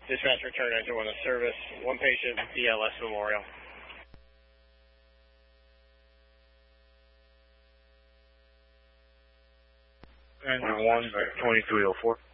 Dispatch return 921 to service. One patient, BLS Memorial. And 1 2304.